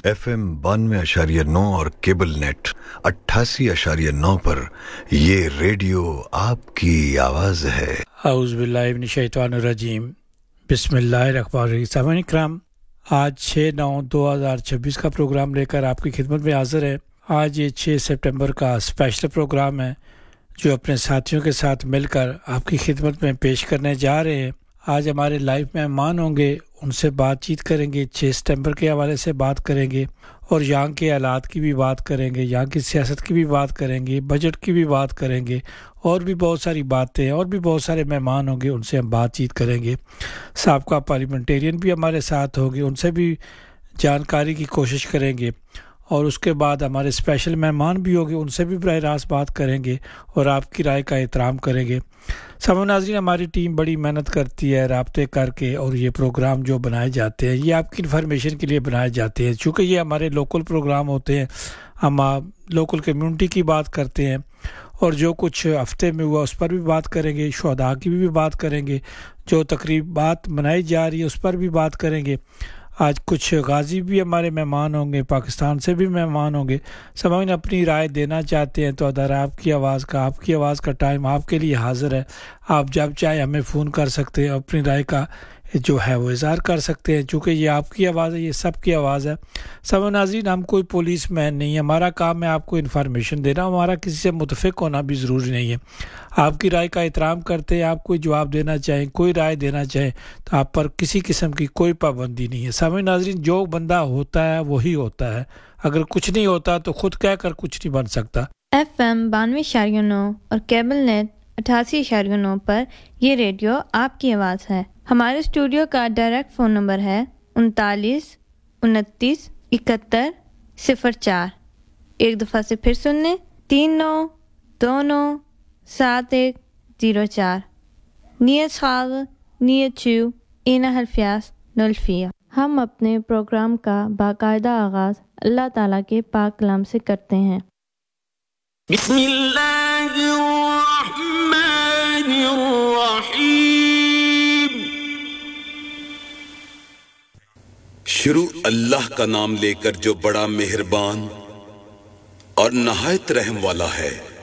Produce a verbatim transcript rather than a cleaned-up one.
F M बानवे अशारिया नौ और केबल नेट अट्ठासी अशारिया नौ पर ये रेडियो आपकी आवाज़ है। औज़ु बिल्लाहि मिनश शैतानिर रजीम, बिस्मिल्लाहिर रहमानिर रहीम। सामईन इकराम, आज छह नौ दो हज़ार छब्बीस का प्रोग्राम लेकर आपकी खिदमत में हाज़िर है। आज ये छह सितंबर का स्पेशल प्रोग्राम है जो अपने साथियों के साथ मिलकर आपकी खिदमत में पेश करने जा रहे हैं। आज हमारे लाइव मेहमान होंगे, उनसे बातचीत करेंगे, छह सितंबर के हवाले से बात करेंगे और यहाँ के हालात की भी बात करेंगे, यहाँ की सियासत की भी बात करेंगे, बजट की भी बात करेंगे और भी बहुत सारी बातें हैं। और भी बहुत सारे मेहमान होंगे, उनसे हम बातचीत करेंगे। साबका पार्लियामेंटेरियन भी हमारे साथ होंगे, उनसे भी जानकारी की कोशिश करेंगे। और उसके बाद हमारे स्पेशल मेहमान भी होंगे, उनसे भी बराह रास्त बात करेंगे और आपकी राय का एहतराम करेंगे। सामईन नाज़रीन, हमारी टीम बड़ी मेहनत करती है राब्ते करके, और ये प्रोग्राम जो बनाए जाते हैं ये आपकी इन्फॉर्मेशन के लिए बनाए जाते हैं। चूँकि ये हमारे लोकल प्रोग्राम होते हैं, हम लोकल कम्युनिटी की बात करते हैं और जो कुछ हफ्ते में हुआ उस पर भी बात करेंगे, शुहदा की भी, भी बात करेंगे, जो तकरीबात मनाई जा रही है उस पर भी बात करेंगे। आज कुछ गाजी भी हमारे मेहमान होंगे, पाकिस्तान से भी मेहमान होंगे। सामईन अपनी राय देना चाहते हैं तो अदर आपकी आवाज़ का आपकी आवाज़ का टाइम आपके लिए हाज़िर है। आप जब चाहे हमें फ़ोन कर सकते हैं, अपनी राय का जो है वो इज़हार कर सकते हैं। चूँकि ये आपकी आवाज़ है, ये सबकी आवाज़ है। सामईन नाज़रीन, हम कोई पुलिस मैन नहीं है, हमारा काम है आपको इन्फॉर्मेशन देना, हमारा किसी से मुतफ़िक होना भी ज़रूरी नहीं है। आपकी राय का एहतराम करते हैं। आप कोई जवाब देना चाहें, कोई राय देना चाहें तो आप पर किसी किस्म की कोई पाबंदी नहीं है। सामईन नाज़रीन, जो बंदा होता है वही होता है, अगर कुछ नहीं होता तो खुद कह कर कुछ नहीं बन सकता। एफ एम बानवे इशारिया नौ और केबल नेट अठासी इशारिया नौ पर यह रेडियो आपकी आवाज़ है। हमारे स्टूडियो का डायरेक्ट फ़ोन नंबर है उनतालीस उनतीस इकहत्तर सिफर चार। एक दफ़ा से फिर सुन लें, तीन नौ दो नौ सात एक ज़ीरो चार। नियत खाग नियत चू इना हल्फियास नल्फिया। हम अपने प्रोग्राम का बाकायदा आगाज़ अल्लाह ताला के पाक कलाम से करते हैं। शुरू अल्लाह का नाम लेकर जो बड़ा मेहरबान और नहायत रहम वाला है।